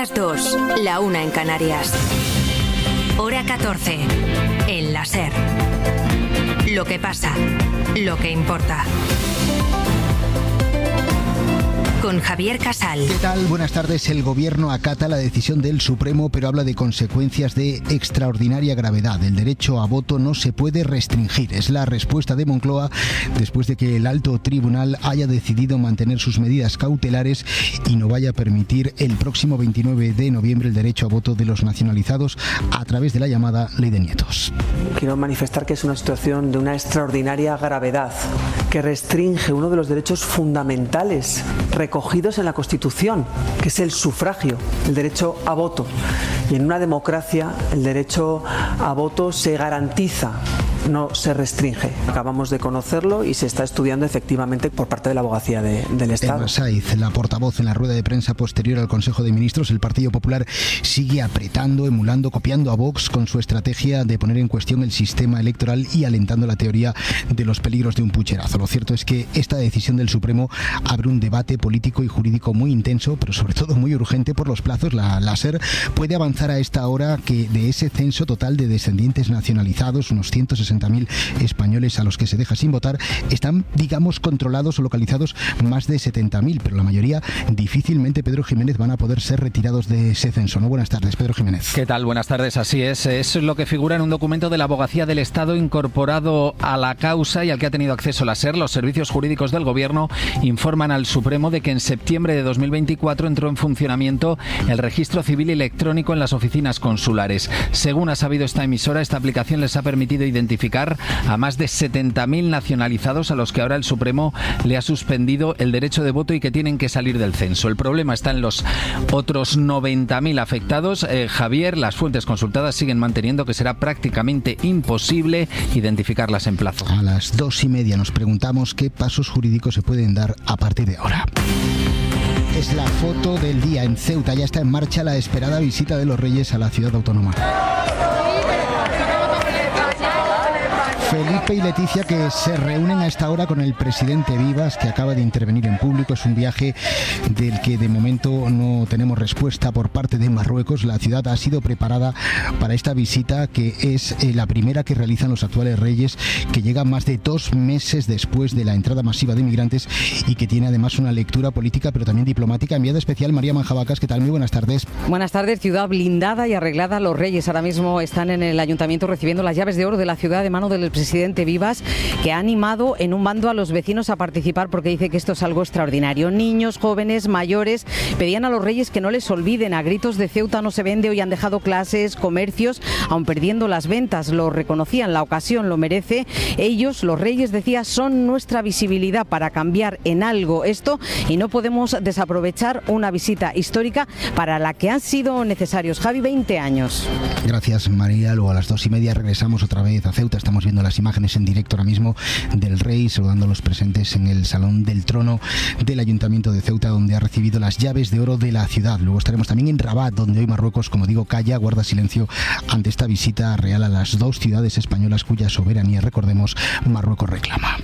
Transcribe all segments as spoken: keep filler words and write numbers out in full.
las dos, la una en Canarias. Hora catorce, en la SER. Lo que pasa, lo que importa. Con Javier Casal. ¿Qué tal? Buenas tardes. El Gobierno acata la decisión del Supremo, pero habla de consecuencias de extraordinaria gravedad. El derecho a voto no se puede restringir. Es la respuesta de Moncloa después de que el alto tribunal haya decidido mantener sus medidas cautelares y no vaya a permitir el próximo veintinueve de noviembre el derecho a voto de los nacionalizados a través de la llamada Ley de Nietos. Quiero manifestar que es una situación de una extraordinaria gravedad que restringe uno de los derechos fundamentales recogidos en la Constitución, que es el sufragio, el derecho a voto. Y en una democracia el derecho a voto se garantiza, no se restringe. Acabamos de conocerlo y se está estudiando efectivamente por parte de la Abogacía de, del Estado. Emma Saiz, la portavoz en la rueda de prensa posterior al Consejo de Ministros, el Partido Popular sigue apretando, emulando, copiando a Vox con su estrategia de poner en cuestión el sistema electoral y alentando la teoría de los peligros de un pucherazo. Lo cierto es que esta decisión del Supremo abre un debate político y jurídico muy intenso, pero sobre todo muy urgente por los plazos. La, la SER puede avanzar a esta hora que de ese censo total de descendientes nacionalizados, unos ciento sesenta mil españoles a los que se deja sin votar, están, digamos, controlados o localizados más de setenta mil, pero la mayoría difícilmente, Pedro Jiménez, van a poder ser retirados de ese censo. ¿No? Buenas tardes, Pedro Jiménez. ¿Qué tal? Buenas tardes, así es. Es lo que figura en un documento de la Abogacía del Estado incorporado a la causa y al que ha tenido acceso la SER. Los servicios jurídicos del Gobierno informan al Supremo de que en septiembre de dos mil veinticuatro entró en funcionamiento el registro civil electrónico en las oficinas consulares. Según ha sabido esta emisora, esta aplicación les ha permitido identificar a más de setenta mil nacionalizados a los que ahora el Supremo le ha suspendido el derecho de voto y que tienen que salir del censo. El problema está en los otros noventa mil afectados. Eh, Javier, las fuentes consultadas siguen manteniendo que será prácticamente imposible identificarlas en plazo. A las dos y media nos preguntamos qué pasos jurídicos se pueden dar a partir de ahora. Es la foto del día en Ceuta. Ya está en marcha la esperada visita de los Reyes a la ciudad autónoma. Felipe y Leticia, que se reúnen a esta hora con el presidente Vivas, que acaba de intervenir en público. Es un viaje del que de momento no tenemos respuesta por parte de Marruecos. La ciudad ha sido preparada para esta visita, que es eh, la primera que realizan los actuales reyes, que llega más de dos meses después de la entrada masiva de inmigrantes y que tiene además una lectura política pero también diplomática. Enviada especial María Manjabacas, ¿qué tal? Muy buenas tardes. Buenas tardes. Ciudad blindada y arreglada. Los reyes ahora mismo están en el ayuntamiento recibiendo las llaves de oro de la ciudad de mano del presidente presidente Vivas, que ha animado en un bando a los vecinos a participar porque dice que esto es algo extraordinario. Niños, jóvenes, mayores pedían a los reyes que no les olviden. A gritos de Ceuta no se vende. Hoy han dejado clases, comercios, aun perdiendo las ventas. Lo reconocían, la ocasión lo merece. Ellos, los reyes, decía, son nuestra visibilidad para cambiar en algo esto y no podemos desaprovechar una visita histórica para la que han sido necesarios, Javi, veinte años. Gracias, María. Luego a las dos y media regresamos otra vez a Ceuta. Estamos viendo las imágenes en directo ahora mismo del rey saludando a los presentes en el Salón del Trono del Ayuntamiento de Ceuta, donde ha recibido las llaves de oro de la ciudad. Luego estaremos también en Rabat, donde hoy Marruecos, como digo, calla, guarda silencio ante esta visita real a las dos ciudades españolas cuya soberanía, recordemos, Marruecos reclama.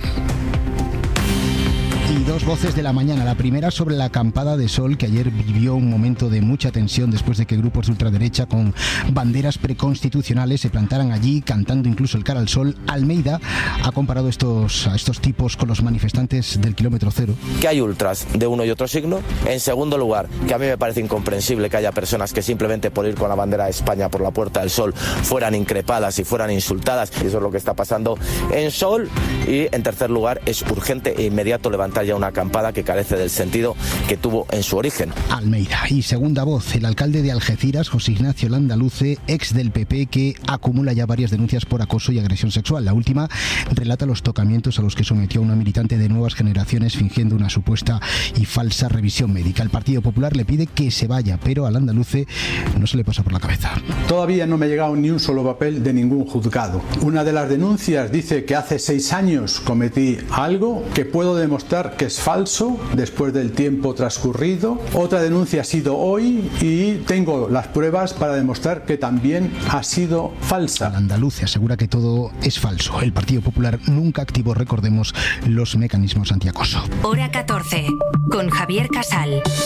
Y dos voces de la mañana. La primera sobre la acampada de Sol, que ayer vivió un momento de mucha tensión después de que grupos de ultraderecha con banderas preconstitucionales se plantaran allí, cantando incluso el Cara al Sol. Almeida ha comparado estos, a estos tipos con los manifestantes del kilómetro cero. Que hay ultras de uno y otro signo. En segundo lugar, que a mí me parece incomprensible que haya personas que simplemente por ir con la bandera de España por la Puerta del Sol fueran increpadas y fueran insultadas. Y eso es lo que está pasando en Sol. Y en tercer lugar, es urgente e inmediato levantar ya una acampada que carece del sentido que tuvo en su origen. Almeida. Y segunda voz, el alcalde de Algeciras, José Ignacio Landaluce, ex del P P, que acumula ya varias denuncias por acoso y agresión sexual. La última relata los tocamientos a los que sometió a una militante de Nuevas Generaciones fingiendo una supuesta y falsa revisión médica. El Partido Popular le pide que se vaya, pero a Landaluce no se le pasa por la cabeza. Todavía no me ha llegado ni un solo papel de ningún juzgado. Una de las denuncias dice que hace seis años cometí algo que puedo demostrar que es falso después del tiempo transcurrido. Otra denuncia ha sido hoy y tengo las pruebas para demostrar que también ha sido falsa. El andaluce asegura que todo es falso. El Partido Popular nunca activó, recordemos, los mecanismos antiacoso. Hora catorce, con Javier Casal.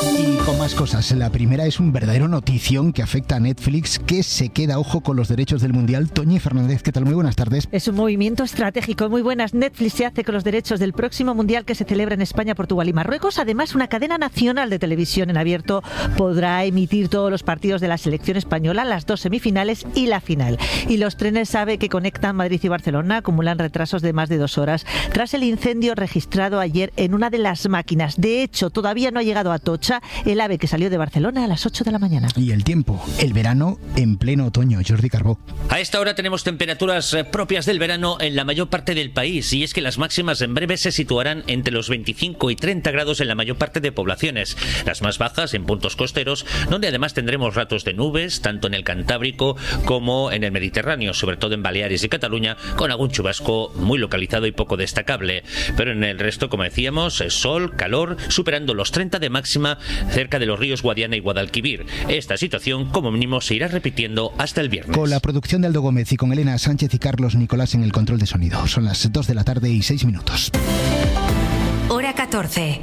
Y con más cosas, la primera es un verdadero notición que afecta a Netflix, que se queda, ojo, con los derechos del Mundial. Toñi Fernández, ¿qué tal? Muy buenas tardes. Es un movimiento estratégico. Muy buenas. Netflix se hace con los derechos del próximo Mundial que se celebra en España, Portugal y Marruecos. Además, una cadena nacional de televisión en abierto podrá emitir todos los partidos de la selección española, las dos semifinales y la final. Y los trenes AVE que conectan Madrid y Barcelona acumulan retrasos de más de dos horas tras el incendio registrado ayer en una de las máquinas. De hecho, todavía no ha llegado a Atocha el AVE que salió de Barcelona a las ocho de la mañana. Y el tiempo, el verano en pleno otoño. Jordi Carbó. A esta hora tenemos temperaturas propias del verano en la mayor parte del país, y es que las máximas en breve se situarán entre los veinticinco y treinta grados en la mayor parte de poblaciones. Las más bajas en puntos costeros, donde además tendremos ratos de nubes, tanto en el Cantábrico como en el Mediterráneo, sobre todo en Baleares y Cataluña, con algún chubasco muy localizado y poco destacable. Pero en el resto, como decíamos, sol, calor, superando los treinta de máxima cerca de los ríos Guadiana y Guadalquivir. Esta situación, como mínimo, se irá repitiendo hasta el viernes. Con la producción de Aldo Gómez y con Elena Sánchez y Carlos Nicolás en el control de sonido. Son las dos de la tarde y seis minutos. Hora catorce.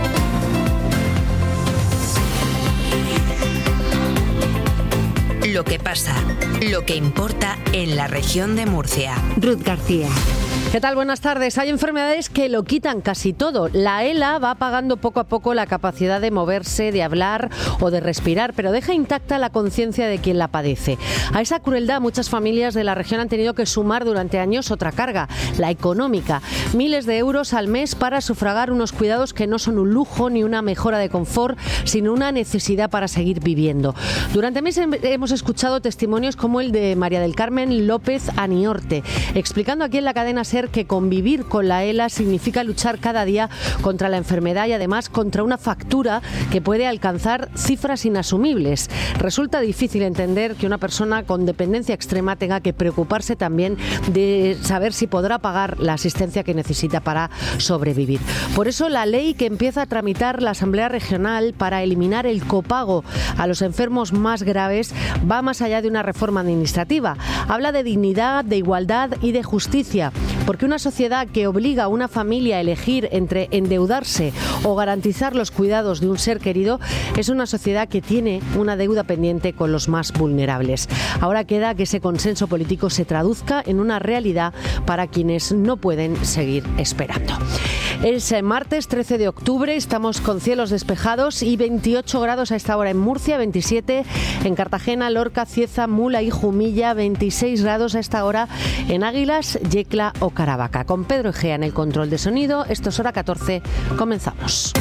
Lo que pasa, lo que importa en la región de Murcia. Ruth García. ¿Qué tal? Buenas tardes. Hay enfermedades que lo quitan casi todo. La ELA va apagando poco a poco la capacidad de moverse, de hablar o de respirar, pero deja intacta la conciencia de quien la padece. A esa crueldad muchas familias de la región han tenido que sumar durante años otra carga, la económica. Miles de euros al mes para sufragar unos cuidados que no son un lujo ni una mejora de confort, sino una necesidad para seguir viviendo. Durante meses hemos escuchado testimonios como el de María del Carmen López Aniorte, explicando aquí en la cadena SER que convivir con la ELA significa luchar cada día contra la enfermedad y además contra una factura que puede alcanzar cifras inasumibles. Resulta difícil entender que una persona con dependencia extrema tenga que preocuparse también de saber si podrá pagar la asistencia que necesita para sobrevivir. Por eso la ley que empieza a tramitar la Asamblea Regional para eliminar el copago a los enfermos más graves va más allá de una reforma administrativa. Habla de dignidad, de igualdad y de justicia. Porque una sociedad que obliga a una familia a elegir entre endeudarse o garantizar los cuidados de un ser querido es una sociedad que tiene una deuda pendiente con los más vulnerables. Ahora queda que ese consenso político se traduzca en una realidad para quienes no pueden seguir esperando. Es martes trece de octubre, estamos con cielos despejados y veintiocho grados a esta hora en Murcia, veintisiete en Cartagena, Lorca, Cieza, Mula y Jumilla, veintiséis grados a esta hora en Águilas, Yecla o Caravaca. Con Pedro Egea en el control de sonido, esto es Hora catorce, comenzamos.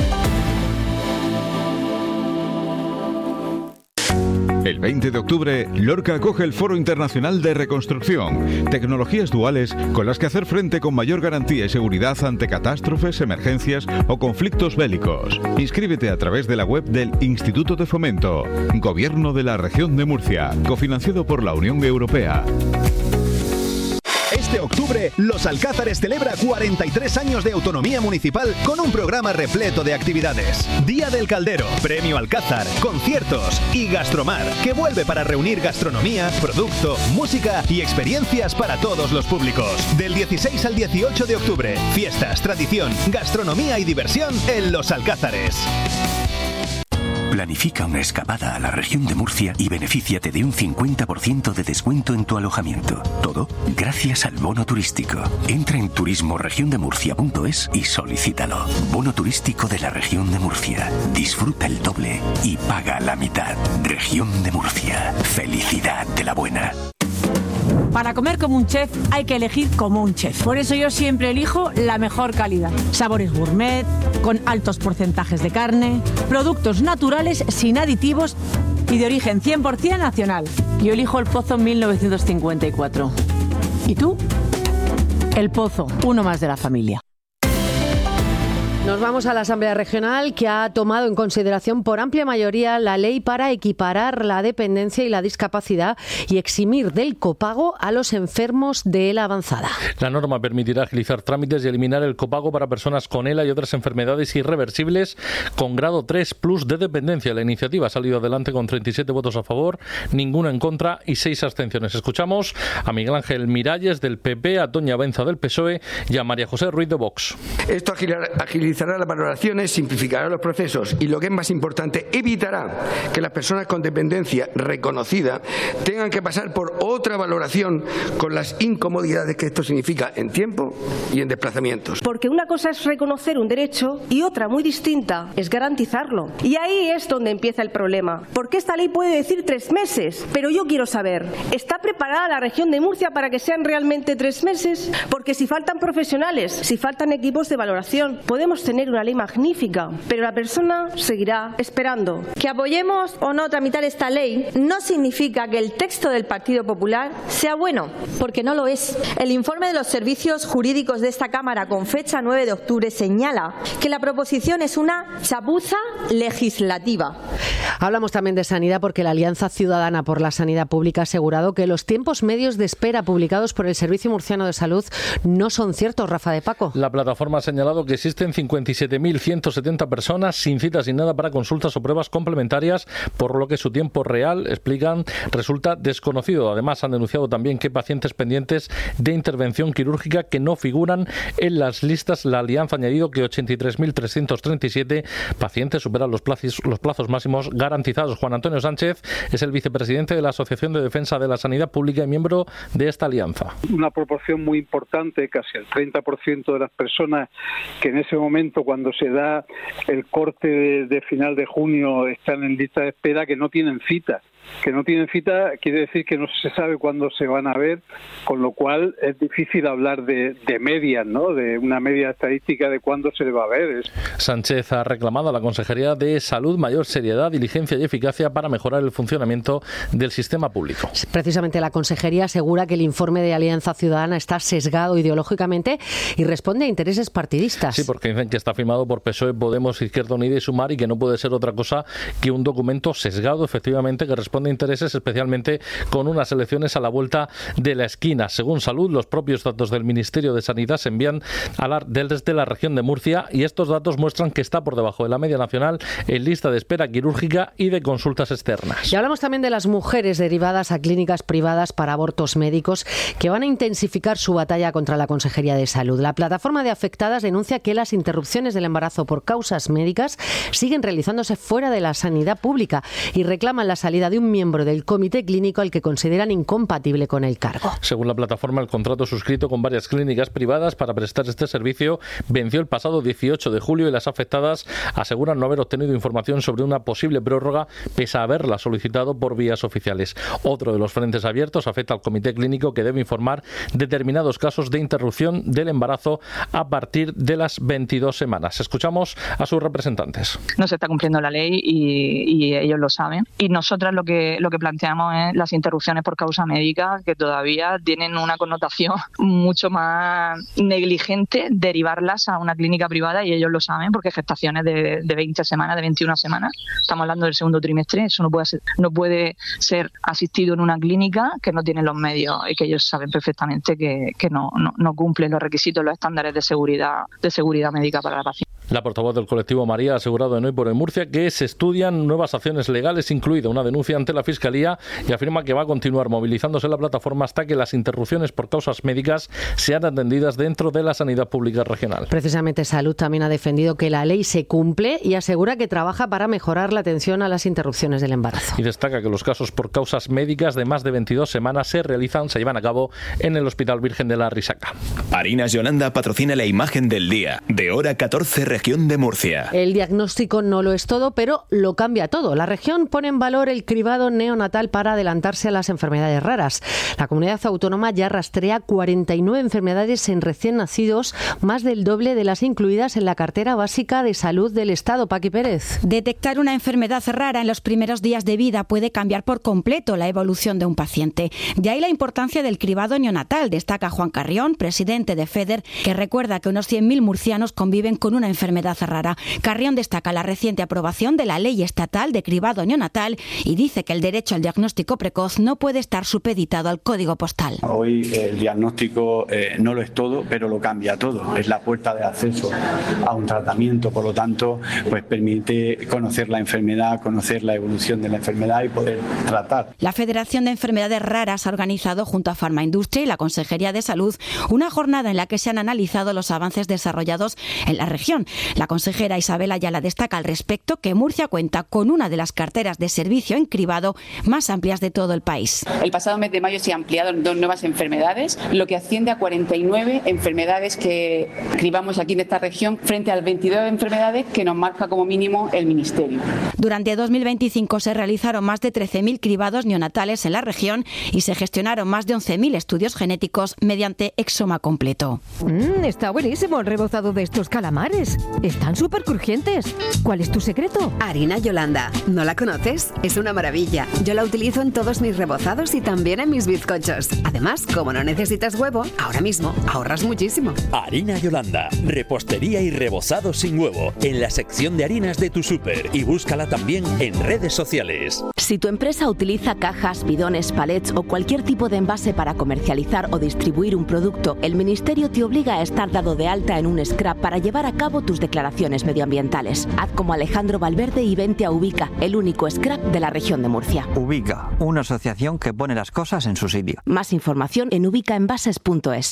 El veinte de octubre, Lorca acoge el Foro Internacional de Reconstrucción, tecnologías duales con las que hacer frente con mayor garantía y seguridad ante catástrofes, emergencias o conflictos bélicos. Inscríbete a través de la web del Instituto de Fomento, Gobierno de la Región de Murcia, cofinanciado por la Unión Europea. Este octubre, Los Alcázares celebra cuarenta y tres años de autonomía municipal con un programa repleto de actividades. Día del Caldero, Premio Alcázar, conciertos y Gastromar, que vuelve para reunir gastronomía, producto, música y experiencias para todos los públicos. Del dieciséis al dieciocho de octubre, fiestas, tradición, gastronomía y diversión en Los Alcázares. Planifica una escapada a la región de Murcia y benefíciate de un cincuenta por ciento de descuento en tu alojamiento. Todo gracias al bono turístico. Entra en turismo región de murcia punto es y solicítalo. Bono turístico de la región de Murcia. Disfruta el doble y paga la mitad. Región de Murcia. Felicidad de la buena. Para comer como un chef hay que elegir como un chef. Por eso yo siempre elijo la mejor calidad. Sabores gourmet, con altos porcentajes de carne, productos naturales sin aditivos y de origen cien por ciento nacional. Yo elijo El Pozo mil novecientos cincuenta y cuatro. ¿Y tú? El Pozo, uno más de la familia. Nos vamos a la Asamblea Regional, que ha tomado en consideración por amplia mayoría la ley para equiparar la dependencia y la discapacidad y eximir del copago a los enfermos de ELA avanzada. La norma permitirá agilizar trámites y eliminar el copago para personas con ELA y otras enfermedades irreversibles con grado tres plus de dependencia. La iniciativa ha salido adelante con treinta y siete votos a favor, ninguno en contra y seis abstenciones. Escuchamos a Miguel Ángel Miralles del P P, a Toña Benza del P S O E y a María José Ruiz de Vox. Esto agiliza agilizará las valoraciones, simplificará los procesos y, lo que es más importante, evitará que las personas con dependencia reconocida tengan que pasar por otra valoración con las incomodidades que esto significa en tiempo y en desplazamientos. Porque una cosa es reconocer un derecho y otra muy distinta es garantizarlo. Y ahí es donde empieza el problema. Porque esta ley puede decir tres meses, pero yo quiero saber, ¿está preparada la región de Murcia para que sean realmente tres meses? Porque si faltan profesionales, si faltan equipos de valoración, podemos tener una ley magnífica, pero la persona seguirá esperando. Que apoyemos o no tramitar esta ley no significa que el texto del Partido Popular sea bueno, porque no lo es. El informe de los servicios jurídicos de esta Cámara con fecha nueve de octubre señala que la proposición es una chapuza legislativa. Hablamos también de sanidad porque la Alianza Ciudadana por la Sanidad Pública ha asegurado que los tiempos medios de espera publicados por el Servicio Murciano de Salud no son ciertos, Rafa de Paco. La plataforma ha señalado que existen cincuenta y siete mil ciento setenta personas sin citas sin nada para consultas o pruebas complementarias, por lo que su tiempo real, explican, resulta desconocido. Además, han denunciado también que pacientes pendientes de intervención quirúrgica que no figuran en las listas. La Alianza ha añadido que ochenta y tres mil trescientos treinta y siete pacientes superan los plazos, los plazos máximos garantizados. Juan Antonio Sánchez es el vicepresidente de la Asociación de Defensa de la Sanidad Pública y miembro de esta alianza. Una proporción muy importante, casi el treinta por ciento de las personas que en ese momento, cuando se da el corte de, de final de junio, están en lista de espera, que no tienen cita. Que no tienen cita quiere decir que no se sabe cuándo se van a ver, con lo cual es difícil hablar de, de medias, ¿no? De una media estadística de cuándo se le va a ver. Sánchez ha reclamado a la Consejería de Salud mayor seriedad, diligencia y eficacia para mejorar el funcionamiento del sistema público. Precisamente la Consejería asegura que el informe de Alianza Ciudadana está sesgado ideológicamente y responde a intereses partidistas. Sí, porque dicen que está firmado por P S O E, Podemos, Izquierda Unida y Sumar y que no puede ser otra cosa que un documento sesgado, efectivamente, que responde de intereses, especialmente con unas elecciones a la vuelta de la esquina. Según Salud, los propios datos del Ministerio de Sanidad se envían a la, desde la región de Murcia y estos datos muestran que está por debajo de la media nacional en lista de espera quirúrgica y de consultas externas. Y hablamos también de las mujeres derivadas a clínicas privadas para abortos médicos que van a intensificar su batalla contra la Consejería de Salud. La plataforma de afectadas denuncia que las interrupciones del embarazo por causas médicas siguen realizándose fuera de la sanidad pública y reclaman la salida de un miembro del comité clínico al que consideran incompatible con el cargo. Según la plataforma, el contrato suscrito con varias clínicas privadas para prestar este servicio venció el pasado dieciocho de julio y las afectadas aseguran no haber obtenido información sobre una posible prórroga pese a haberla solicitado por vías oficiales. Otro de los frentes abiertos afecta al comité clínico que debe informar determinados casos de interrupción del embarazo a partir de las veintidós semanas. Escuchamos a sus representantes. No se está cumpliendo la ley y, y ellos lo saben. Y nosotras lo que lo que planteamos es las interrupciones por causa médica, que todavía tienen una connotación mucho más negligente, derivarlas a una clínica privada, y ellos lo saben, porque gestaciones de, de veinte semanas, de veintiuna semanas, estamos hablando del segundo trimestre, eso no puede ser, no puede ser asistido en una clínica que no tiene los medios y que ellos saben perfectamente que, que no, no, no cumplen los requisitos, los estándares de seguridad, de seguridad médica para la paciente. La portavoz del colectivo María ha asegurado en Hoy por Hoy Murcia que se estudian nuevas acciones legales, incluida una denuncia ante la Fiscalía, y afirma que va a continuar movilizándose la plataforma hasta que las interrupciones por causas médicas sean atendidas dentro de la sanidad pública regional. Precisamente Salud también ha defendido que la ley se cumple y asegura que trabaja para mejorar la atención a las interrupciones del embarazo. Y destaca que los casos por causas médicas de más de veintidós semanas se realizan, se llevan a cabo en el Hospital Virgen de la Risaca. Harinas Yolanda patrocina la imagen del día de Hora catorce, región de Murcia. El diagnóstico no lo es todo, pero lo cambia todo. La región pone en valor el cribado neonatal para adelantarse a las enfermedades raras. La comunidad autónoma ya rastrea cuarenta y nueve enfermedades en recién nacidos, más del doble de las incluidas en la cartera básica de salud del Estado. Paqui Pérez. Detectar una enfermedad rara en los primeros días de vida puede cambiar por completo la evolución de un paciente. De ahí la importancia del cribado neonatal, destaca Juan Carrión, presidente de FEDER, que recuerda que unos cien mil murcianos conviven con una enfermedad rara. Carrión destaca la reciente aprobación de la Ley Estatal de Cribado Neonatal y dice que el derecho al diagnóstico precoz no puede estar supeditado al código postal. Hoy el diagnóstico eh, no lo es todo, pero lo cambia todo. Es la puerta de acceso a un tratamiento, por lo tanto, pues permite conocer la enfermedad, conocer la evolución de la enfermedad y poder tratar. La Federación de Enfermedades Raras ha organizado junto a Farmaindustria y la Consejería de Salud una jornada en la que se han analizado los avances desarrollados en la región. La consejera Isabel Ayala destaca al respecto que Murcia cuenta con una de las carteras de servicio en cribado más amplias de todo el país. El pasado mes de mayo se han ampliado dos nuevas enfermedades, lo que asciende a cuarenta y nueve enfermedades que cribamos aquí en esta región frente a las veintidós enfermedades que nos marca como mínimo el Ministerio. Durante dos mil veinticinco se realizaron más de trece mil cribados neonatales en la región y se gestionaron más de once mil estudios genéticos mediante exoma completo. Mm, está buenísimo el rebozado de estos calamares. Están súper crujientes. ¿Cuál es tu secreto? Harina Yolanda. ¿No la conoces? Es una maravilla. Yo la utilizo en todos mis rebozados y también en mis bizcochos. Además, como no necesitas huevo, ahora mismo ahorras muchísimo. Harina Yolanda. Repostería y rebozado sin huevo. En la sección de harinas de tu súper. Y búscala también en redes sociales. Si tu empresa utiliza cajas, bidones, palets o cualquier tipo de envase para comercializar o distribuir un producto, el Ministerio te obliga a estar dado de alta en un scrap para llevar a cabo tus declaraciones medioambientales. Haz como Alejandro Valverde y vente a Ubica, el único scrap de la región de Murcia. Ubica, una asociación que pone las cosas en su sitio. Más información en ubicaenvases punto es.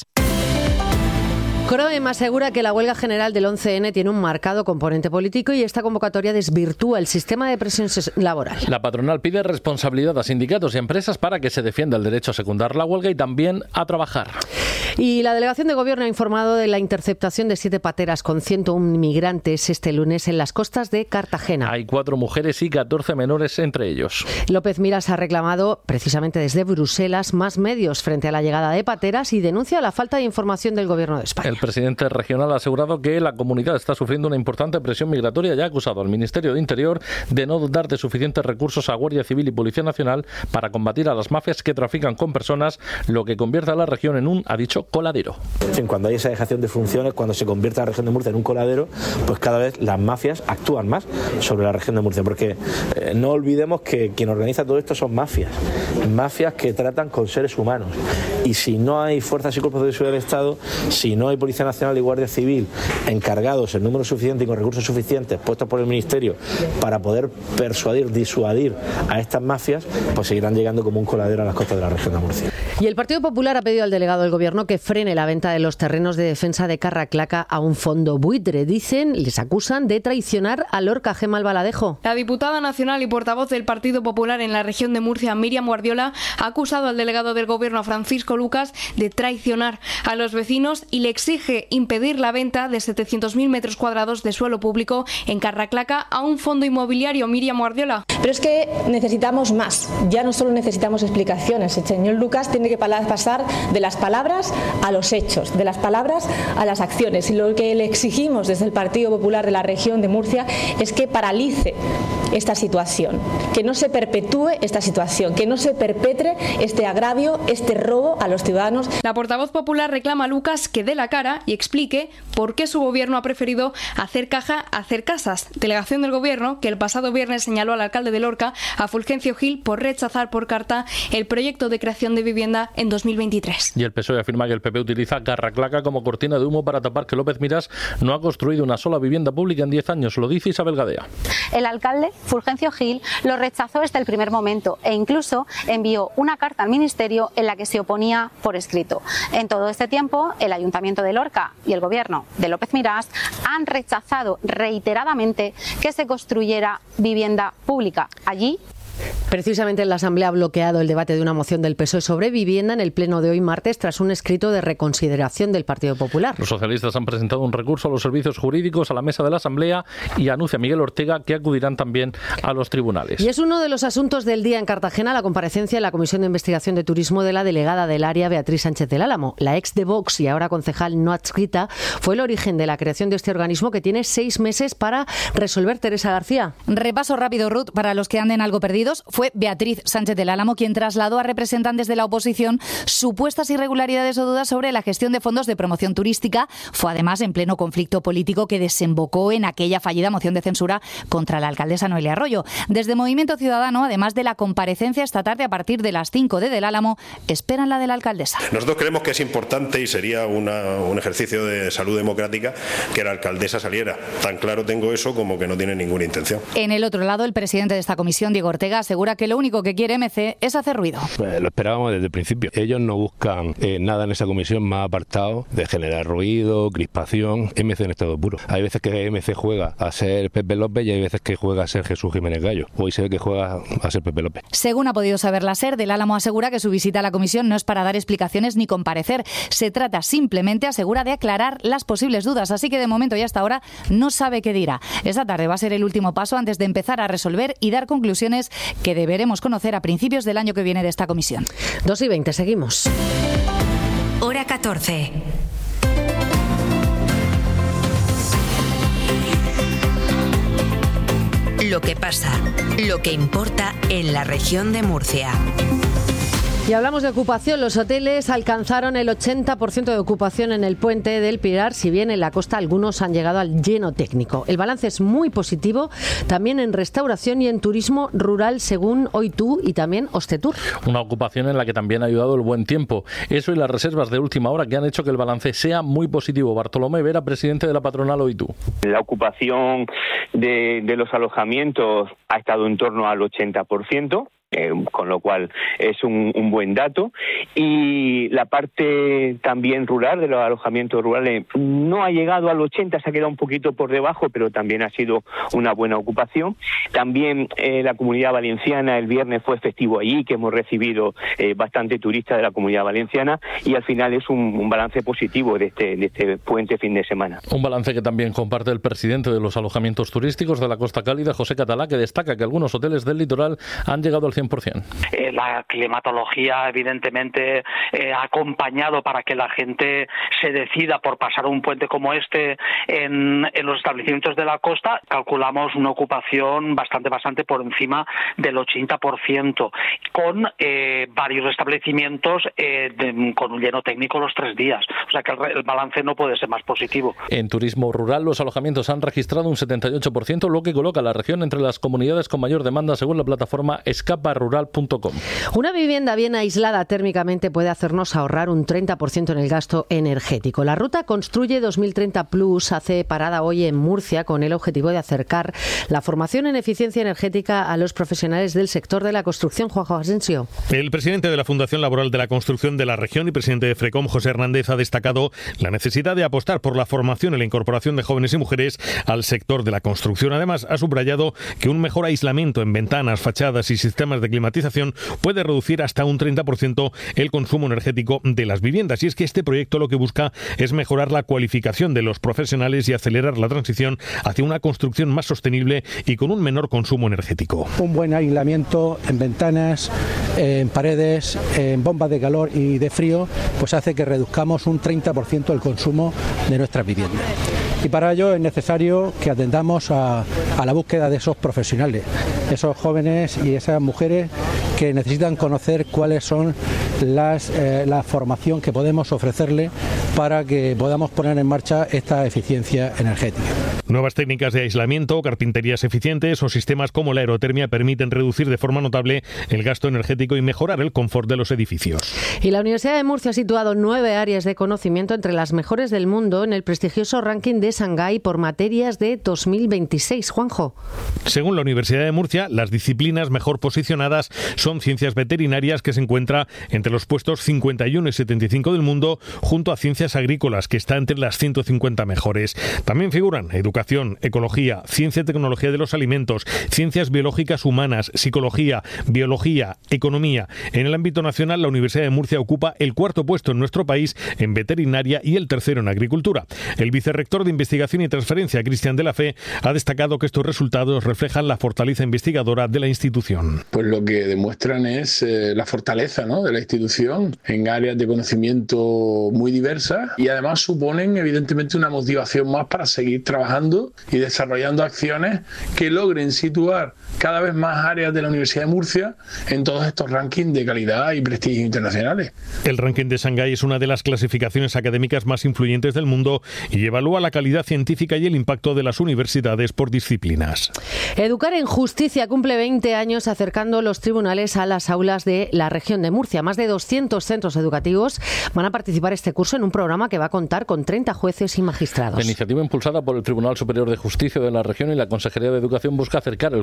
Croem asegura que la huelga general del once ene tiene un marcado componente político y esta convocatoria desvirtúa el sistema de presión laboral. La patronal pide responsabilidad a sindicatos y empresas para que se defienda el derecho a secundar la huelga y también a trabajar. Y la delegación de gobierno ha informado de la interceptación de siete pateras con ciento uno inmigrantes este lunes en las costas de Cartagena. Hay cuatro mujeres y catorce menores entre ellos. López Miras ha reclamado precisamente desde Bruselas más medios frente a la llegada de pateras y denuncia la falta de información del gobierno de España. El presidente regional ha asegurado que la comunidad está sufriendo una importante presión migratoria y ha acusado al Ministerio de Interior de no dotar de suficientes recursos a Guardia Civil y Policía Nacional para combatir a las mafias que trafican con personas, lo que convierte a la región en un, ha dicho, coladero. Cuando hay esa dejación de funciones, cuando se convierte la región de Murcia en un coladero, pues cada vez las mafias actúan más sobre la región de Murcia, porque eh, no olvidemos que quien organiza todo esto son mafias, mafias que tratan con seres humanos. Y si no hay fuerzas y cuerpos de seguridad del Estado, si no hay Policía Nacional y Guardia Civil encargados en número suficiente y con recursos suficientes puestos por el Ministerio para poder persuadir, disuadir a estas mafias, pues seguirán llegando como un coladero a las costas de la región de Murcia. Y el Partido Popular ha pedido al delegado del Gobierno que frene la venta de los terrenos de defensa de Carraclaca a un fondo buitre. Dicen, les acusan de traicionar a Lorca. Gema Albaladejo. La diputada nacional y portavoz del Partido Popular en la región de Murcia, Miriam Guardiola, ha acusado al delegado del Gobierno, Francisco Lucas, de traicionar a los vecinos y le exige impedir la venta de setecientos mil metros cuadrados de suelo público en Carraclaca a un fondo inmobiliario. Miriam Guardiola. Pero es que necesitamos más. Ya no solo necesitamos explicaciones. El señor Lucas tiene que pasar de las palabras a los hechos, de las palabras a las acciones. Y lo que le exigimos desde el Partido Popular de la región de Murcia es que paralice esta situación, que no se perpetúe esta situación, que no se perpetre este agravio, este robo a los ciudadanos. La portavoz popular reclama a Lucas que dé la cara y explique por qué su gobierno ha preferido hacer caja a hacer casas. Delegación del gobierno que el pasado viernes señaló al alcalde de Lorca, a Fulgencio Gil, por rechazar por carta el proyecto de creación de vivienda en dos mil veintitrés. Y el P S O E afirma que el P P utiliza Carraclaca como cortina de humo para tapar que López Miras no ha construido una sola vivienda pública en diez años. Lo dice Isabel Gadea. El alcalde, Fulgencio Gil, lo rechazó desde el primer momento e incluso envió una carta al Ministerio en la que se oponía por escrito. En todo este tiempo, el Ayuntamiento de Lorca y el Gobierno de López Miras han rechazado reiteradamente que se construyera vivienda pública allí. Precisamente la Asamblea ha bloqueado el debate de una moción del P S O E sobre vivienda en el pleno de hoy martes tras un escrito de reconsideración del Partido Popular. Los socialistas han presentado un recurso a los servicios jurídicos a la mesa de la Asamblea y anuncia Miguel Ortega que acudirán también a los tribunales. Y es uno de los asuntos del día en Cartagena la comparecencia en la Comisión de Investigación de Turismo de la delegada del área Beatriz Sánchez del Álamo. La ex de Vox y ahora concejal no adscrita fue el origen de la creación de este organismo que tiene seis meses para resolver. Teresa García. Repaso rápido, Ruth, para los que anden algo perdidos. Fue Beatriz Sánchez del Álamo quien trasladó a representantes de la oposición supuestas irregularidades o dudas sobre la gestión de fondos de promoción turística. Fue además en pleno conflicto político que desembocó en aquella fallida moción de censura contra la alcaldesa Noelia Arroyo. Desde Movimiento Ciudadano, además de la comparecencia esta tarde a partir de las cinco de Del Álamo, esperan la de la alcaldesa. Nosotros creemos que es importante y sería una, un ejercicio de salud democrática que la alcaldesa saliera. Tan claro tengo eso como que no tiene ninguna intención. En el otro lado, el presidente de esta comisión, Diego Ortega, Vega asegura que lo único que quiere M C es hacer ruido. Pues lo esperábamos desde el principio. Ellos no buscan eh, nada en esa comisión más apartado de generar ruido, crispación. M C en estado puro. Hay veces que M C juega a ser Pepe López y hay veces que juega a ser Jesús Jiménez Gallo. Hoy se ve que juega a ser Pepe López. Según ha podido saber la SER, Del Álamo asegura que su visita a la comisión no es para dar explicaciones ni comparecer. Se trata simplemente, asegura, de aclarar las posibles dudas. Así que de momento y hasta ahora no sabe qué dirá. Esta tarde va a ser el último paso antes de empezar a resolver y dar conclusiones que deberemos conocer a principios del año que viene de esta comisión. dos y veinte, seguimos. Hora catorce. Lo que pasa, lo que importa en la región de Murcia. Y hablamos de ocupación. Los hoteles alcanzaron el ochenta por ciento de ocupación en el puente del Pilar, si bien en la costa algunos han llegado al lleno técnico. El balance es muy positivo, también en restauración y en turismo rural, según Oitu y también Ostetur. Una ocupación en la que también ha ayudado el buen tiempo. Eso y las reservas de última hora que han hecho que el balance sea muy positivo. Bartolomé Vera, presidente de la patronal Oitu. La ocupación de, de los alojamientos ha estado en torno al ochenta por ciento. Eh, con lo cual es un, un buen dato, y la parte también rural, de los alojamientos rurales, no ha llegado al ochenta, se ha quedado un poquito por debajo, pero también ha sido una buena ocupación. También eh, la Comunidad Valenciana, el viernes fue festivo allí, que hemos recibido eh, bastante turistas de la Comunidad Valenciana, y al final es un, un balance positivo de este, de este puente fin de semana. Un balance que también comparte el presidente de los alojamientos turísticos de la Costa Cálida, José Catalá, que destaca que algunos hoteles del litoral han llegado al cien por ciento. Eh, la climatología evidentemente eh, ha acompañado para que la gente se decida por pasar un puente como este en, en los establecimientos de la costa. Calculamos una ocupación bastante bastante por encima del ochenta por ciento, con eh, varios establecimientos eh, de, con un lleno técnico los tres días. O sea que el, el balance no puede ser más positivo. En turismo rural los alojamientos han registrado un setenta y ocho por ciento, lo que coloca a la región entre las comunidades con mayor demanda, según la plataforma escapa rural punto com. Una vivienda bien aislada térmicamente puede hacernos ahorrar un treinta por ciento en el gasto energético. La ruta Construye dos mil treinta Plus hace parada hoy en Murcia con el objetivo de acercar la formación en eficiencia energética a los profesionales del sector de la construcción. Juanjo Asensio. El presidente de la Fundación Laboral de la Construcción de la Región y presidente de FRECOM, José Hernández, ha destacado la necesidad de apostar por la formación y la incorporación de jóvenes y mujeres al sector de la construcción. Además, ha subrayado que un mejor aislamiento en ventanas, fachadas y sistemas de climatización puede reducir hasta un treinta por ciento el consumo energético de las viviendas. Y es que este proyecto lo que busca es mejorar la cualificación de los profesionales y acelerar la transición hacia una construcción más sostenible y con un menor consumo energético. Un buen aislamiento en ventanas, en paredes, en bombas de calor y de frío, pues hace que reduzcamos un treinta por ciento el consumo de nuestras viviendas. Y para ello es necesario que atendamos a, a la búsqueda de esos profesionales, esos jóvenes y esas mujeres que necesitan conocer cuáles son las, eh, la formación que podemos ofrecerle para que podamos poner en marcha esta eficiencia energética. Nuevas técnicas de aislamiento, carpinterías eficientes o sistemas como la aerotermia permiten reducir de forma notable el gasto energético y mejorar el confort de los edificios. Y la Universidad de Murcia ha situado nueve áreas de conocimiento entre las mejores del mundo en el prestigioso ranking de Shanghái por materias de dos mil veintiséis. Juanjo. Según la Universidad de Murcia, las disciplinas mejor posicionadas son ciencias veterinarias, que se encuentra entre los puestos cincuenta y uno y setenta y cinco del mundo, junto a ciencias agrícolas, que está entre las ciento cincuenta mejores. También figuran educación, ecología, ciencia y tecnología de los alimentos, ciencias biológicas humanas, psicología, biología, economía. En el ámbito nacional, la Universidad de Murcia ocupa el cuarto puesto en nuestro país en veterinaria y el tercero en agricultura. El vicerrector de Investigación y Transferencia, Cristian de la Fe, ha destacado que estos resultados reflejan la fortaleza investigadora de la institución. Pues lo que demuestran es eh, la fortaleza, ¿no?, de la institución en áreas de conocimiento muy diversas, y además suponen evidentemente una motivación más para seguir trabajando y desarrollando acciones que logren situar cada vez más áreas de la Universidad de Murcia en todos estos rankings de calidad y prestigio internacionales. El ranking de Shanghái es una de las clasificaciones académicas más influyentes del mundo y evalúa la calidad científica y el impacto de las universidades por disciplinas. Educar en Justicia cumple veinte años acercando los tribunales a las aulas de la región de Murcia. Más de doscientos centros educativos van a participar este curso en un programa que va a contar con treinta jueces y magistrados. La iniciativa, impulsada por el Tribunal Superior de Justicia de la región y la Consejería de Educación, busca acercar el funcionamiento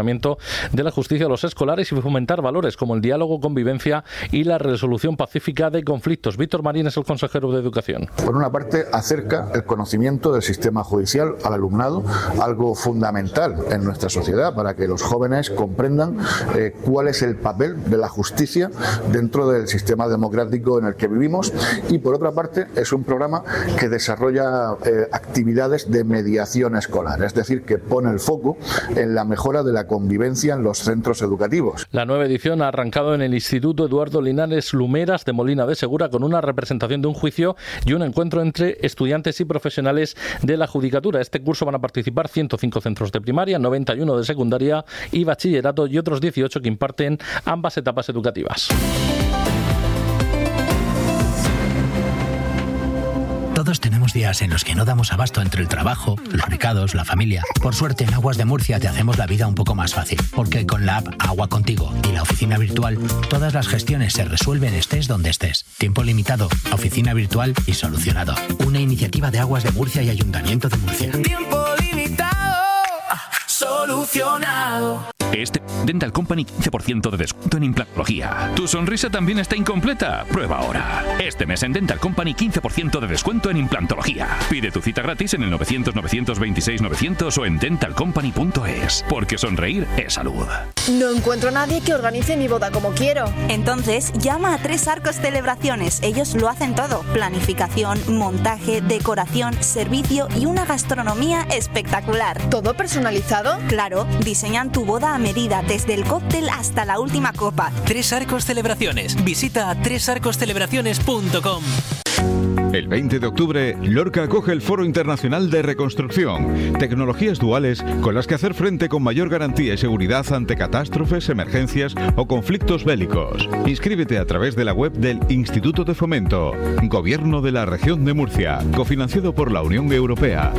acompañamiento de la justicia a los escolares y fomentar valores como el diálogo, convivencia y la resolución pacífica de conflictos. Víctor Marín es el consejero de Educación. Por una parte, acerca el conocimiento del sistema judicial al alumnado, algo fundamental en nuestra sociedad para que los jóvenes comprendan eh, cuál es el papel de la justicia dentro del sistema democrático en el que vivimos. Y por otra parte, es un programa que desarrolla eh, actividades de mediación escolar, es decir, que pone el foco en la mejora de la convivencia en los centros educativos. La nueva edición ha arrancado en el Instituto Eduardo Linares Lumeras de Molina de Segura con una representación de un juicio y un encuentro entre estudiantes y profesionales de la judicatura. Este curso van a participar ciento cinco centros de primaria, noventa y uno de secundaria y bachillerato y otros dieciocho que imparten ambas etapas educativas. Todos tenemos días en los que no damos abasto entre el trabajo, los recados, la familia. Por suerte, en Aguas de Murcia te hacemos la vida un poco más fácil, porque con la app Agua Contigo y la oficina virtual, todas las gestiones se resuelven estés donde estés. Tiempo limitado, oficina virtual y solucionado. Una iniciativa de Aguas de Murcia y Ayuntamiento de Murcia. Tiempo limitado, solucionado. Este Dental Company quince por ciento de descuento en implantología. ¿Tu sonrisa también está incompleta? Prueba ahora. Este mes en Dental Company quince por ciento de descuento en implantología. Pide tu cita gratis en el novecientos, novecientos veintiséis, novecientos o en dental company punto es. Porque sonreír es salud. No encuentro a nadie que organice mi boda como quiero. Entonces, llama a Tres Arcos Celebraciones. Ellos lo hacen todo. Planificación, montaje, decoración, servicio y una gastronomía espectacular. ¿Todo personalizado? Claro, diseñan tu boda a medida, desde el cóctel hasta la última copa. Tres Arcos Celebraciones. Visita tres arcos celebraciones punto com. El veinte de octubre, Lorca acoge el Foro Internacional de Reconstrucción, tecnologías duales con las que hacer frente con mayor garantía y seguridad ante catástrofes, emergencias o conflictos bélicos. Inscríbete a través de la web del Instituto de Fomento, Gobierno de la Región de Murcia, cofinanciado por la Unión Europea.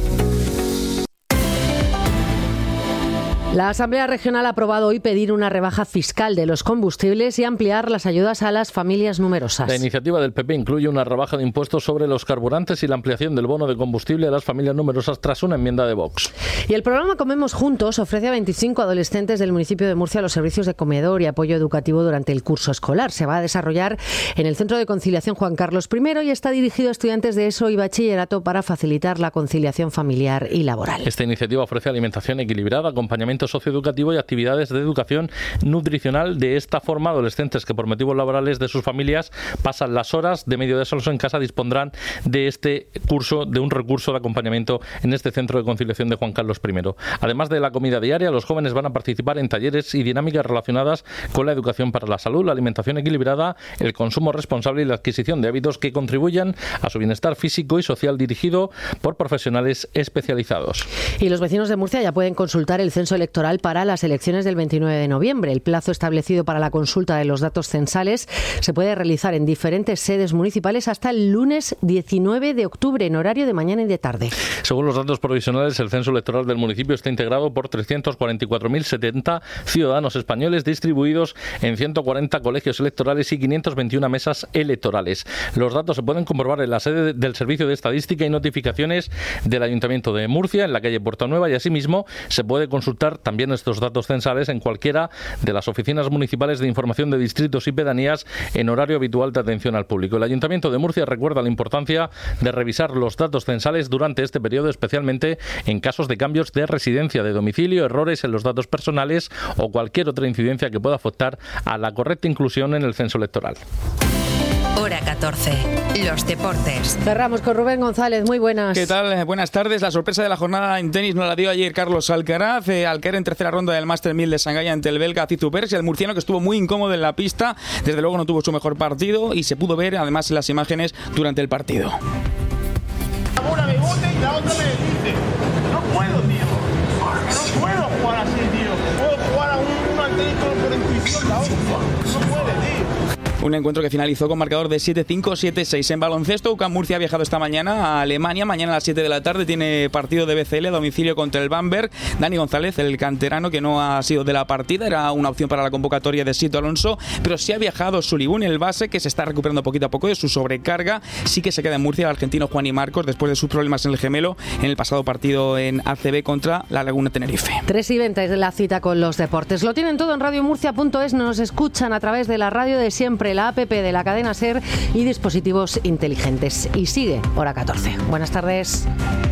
La Asamblea Regional ha aprobado hoy pedir una rebaja fiscal de los combustibles y ampliar las ayudas a las familias numerosas. La iniciativa del P P incluye una rebaja de impuestos sobre los carburantes y la ampliación del bono de combustible a las familias numerosas tras una enmienda de Vox. Y el programa Comemos Juntos ofrece a veinticinco adolescentes del municipio de Murcia los servicios de comedor y apoyo educativo durante el curso escolar. Se va a desarrollar en el Centro de Conciliación Juan Carlos primero y está dirigido a estudiantes de ESO y bachillerato para facilitar la conciliación familiar y laboral. Esta iniciativa ofrece alimentación equilibrada, acompañamiento socioeducativo y actividades de educación nutricional. De esta forma, adolescentes que por motivos laborales de sus familias pasan las horas de medio descanso en casa dispondrán de este curso, de un recurso de acompañamiento en este Centro de Conciliación de Juan Carlos primero. Además de la comida diaria, los jóvenes van a participar en talleres y dinámicas relacionadas con la educación para la salud, la alimentación equilibrada, el consumo responsable y la adquisición de hábitos que contribuyan a su bienestar físico y social, dirigido por profesionales especializados. Y los vecinos de Murcia ya pueden consultar el censo electoral para las elecciones del veintinueve de noviembre. El plazo establecido para la consulta de los datos censales se puede realizar en diferentes sedes municipales hasta el lunes diecinueve de octubre, en horario de mañana y de tarde. Según los datos provisionales, el censo electoral del municipio está integrado por trescientos cuarenta y cuatro mil setenta ciudadanos españoles distribuidos en ciento cuarenta colegios electorales y quinientas veintiuna mesas electorales. Los datos se pueden comprobar en la sede del Servicio de Estadística y Notificaciones del Ayuntamiento de Murcia, en la calle Puerta Nueva, y asimismo se puede consultar también estos datos censales en cualquiera de las oficinas municipales de información de distritos y pedanías en horario habitual de atención al público. El Ayuntamiento de Murcia recuerda la importancia de revisar los datos censales durante este periodo, especialmente en casos de cambios de residencia, de domicilio, errores en los datos personales o cualquier otra incidencia que pueda afectar a la correcta inclusión en el censo electoral. Hora catorce. Los deportes. Cerramos con Rubén González. Muy buenas. ¿Qué tal? Buenas tardes. La sorpresa de la jornada en tenis nos la dio ayer Carlos Alcaraz, eh, al caer en tercera ronda del Master mil de Shanghái ante el belga Tsitsipas, y el murciano, que estuvo muy incómodo en la pista. Desde luego no tuvo su mejor partido y se pudo ver además en las imágenes durante el partido. Una me bote y la otra me desdice. No puedo, tío. No puedo jugar así, tío. Puedo jugar a un, un tenis por intuición, la otra. No puede, tío. Un encuentro que finalizó con marcador de siete cinco, siete seis. En baloncesto, U C A M Murcia ha viajado esta mañana a Alemania. Mañana a las siete de la tarde tiene partido de B C L a domicilio contra el Bamberg. Dani González, el canterano que no ha sido de la partida, era una opción para la convocatoria de Sito Alonso, pero sí ha viajado Sulibún, el base, que se está recuperando poquito a poco de su sobrecarga. Sí que se queda en Murcia el argentino Juan y Marcos después de sus problemas en el gemelo en el pasado partido en A C B contra la Laguna Tenerife. tres y veinte es la cita con los deportes. Lo tienen todo en radiomurcia punto es. Nos escuchan a través de la radio de siempre, la app de la cadena SER y dispositivos inteligentes. Y sigue hora catorce. Buenas tardes.